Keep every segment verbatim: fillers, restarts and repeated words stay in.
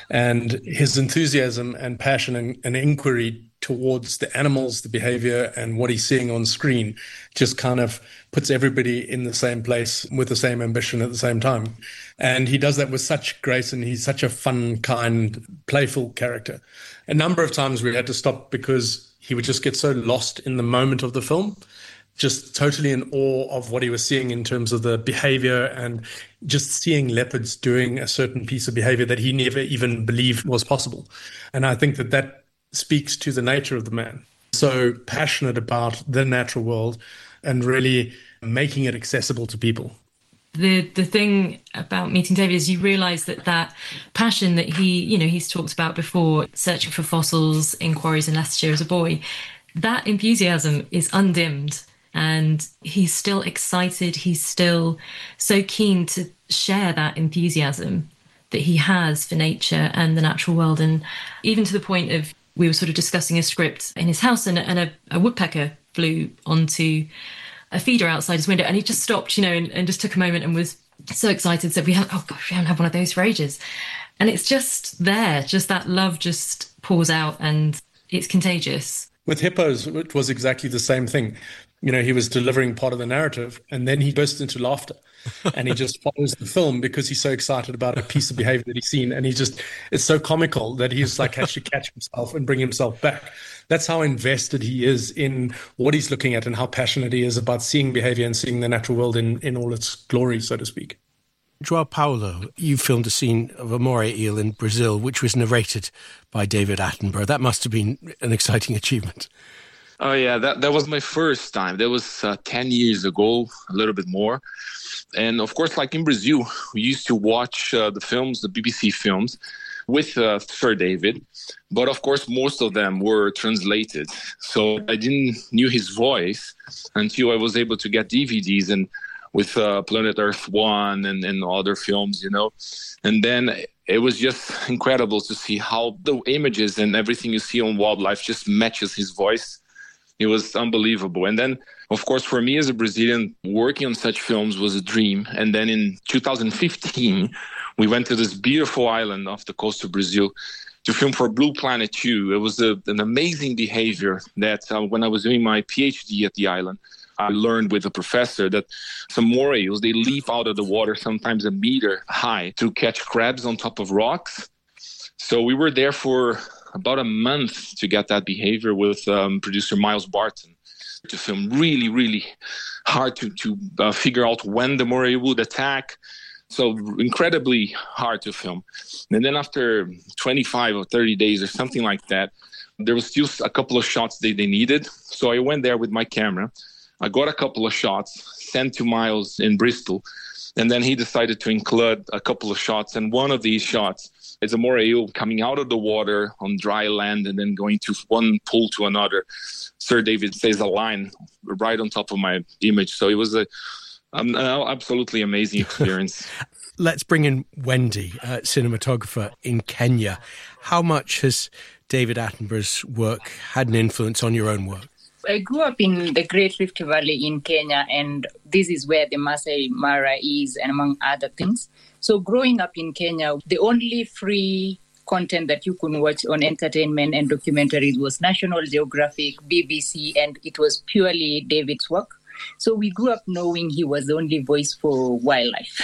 And his enthusiasm and passion and, and inquiry towards the animals, the behavior, and what he's seeing on screen just kind of puts everybody in the same place with the same ambition at the same time. And he does that with such grace, and he's such a fun, kind, playful character. A number of times we had to stop because he would just get so lost in the moment of the film, just totally in awe of what he was seeing in terms of the behavior and just seeing leopards doing a certain piece of behavior that he never even believed was possible. And I think that that speaks to the nature of the man. So passionate about the natural world and really making it accessible to people. The the thing about meeting David is you realise that that passion that he, you know, he's talked about before, searching for fossils in quarries in Leicestershire as a boy, that enthusiasm is undimmed. And he's still excited. He's still so keen to share that enthusiasm that he has for nature and the natural world. And even to the point of, we were sort of discussing a script in his house, and, and a, a woodpecker flew onto a feeder outside his window, and he just stopped, you know, and, and just took a moment and was so excited. Said, "We haven't, oh gosh, we haven't had one of those for ages." And it's just there, just that love just pours out, and it's contagious. With hippos, it was exactly the same thing. You know, he was delivering part of the narrative, and then he burst into laughter, and he just follows the film because he's so excited about a piece of behavior that he's seen. And he just, it's so comical that he's like has to catch himself and bring himself back. That's how invested he is in what he's looking at and how passionate he is about seeing behavior and seeing the natural world in, in all its glory, so to speak. Joao Paulo, you filmed a scene of a moray eel in Brazil, which was narrated by David Attenborough. That must have been an exciting achievement. Oh, yeah, that, that was my first time. That was uh, ten years ago, a little bit more. And of course, like in Brazil, we used to watch uh, the films, the B B C films, with uh, Sir David. But of course, most of them were translated. So I didn't knew his voice until I was able to get D V Ds and with uh, Planet Earth One and, and other films, you know. And then it was just incredible to see how the images and everything you see on wildlife just matches his voice. It was unbelievable. And then, of course, for me as a Brazilian, working on such films was a dream. And then in two thousand fifteen, we went to this beautiful island off the coast of Brazil to film for Blue Planet two. It was a, an amazing behavior that uh, when I was doing my PhD at the island, I learned with a professor that some moray eels, they leap out of the water sometimes a meter high to catch crabs on top of rocks. So we were there for about a month to get that behavior with um, producer Miles Barton to film really, really hard to, to uh, figure out when the moray would attack. So incredibly hard to film. And then after twenty-five or thirty days or something like that, there was still a couple of shots they, they needed. So I went there with my camera. I got a couple of shots sent to Miles in Bristol. And then he decided to include a couple of shots. And one of these shots is a moray eel coming out of the water on dry land and then going to one pool to another. Sir David says a line right on top of my image. So it was a, um, an absolutely amazing experience. Let's bring in Wendy, uh, cinematographer in Kenya. How much has David Attenborough's work had an influence on your own work? I grew up in the Great Rift Valley in Kenya, and this is where the Masai Mara is, and among other things. So growing up in Kenya, the only free content that you could watch on entertainment and documentaries was National Geographic, B B C, and it was purely David's work. So we grew up knowing he was the only voice for wildlife.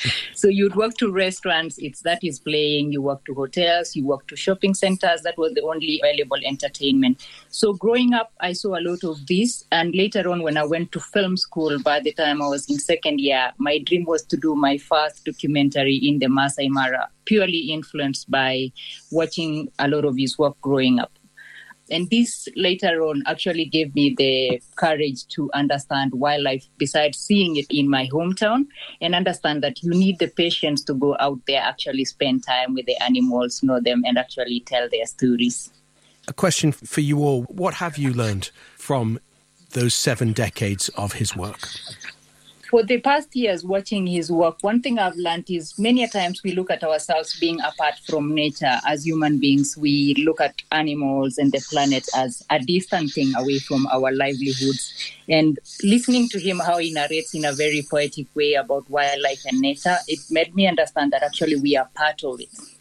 So you'd walk to restaurants, it's that he's playing. You walk to hotels, you walk to shopping centers. That was the only available entertainment. So growing up, I saw a lot of this. And later on, when I went to film school, by the time I was in second year, my dream was to do my first documentary in the Masai Mara, purely influenced by watching a lot of his work growing up. And this later on actually gave me the courage to understand wildlife besides seeing it in my hometown, and understand that you need the patience to go out there, actually spend time with the animals, know them, and actually tell their stories. A question for you all. What have you learned from those seven decades of his work? For the past years watching his work, one thing I've learned is many a times we look at ourselves being apart from nature. As human beings, we look at animals and the planet as a distant thing away from our livelihoods. And listening to him, how he narrates in a very poetic way about wildlife and nature, it made me understand that actually we are part of it.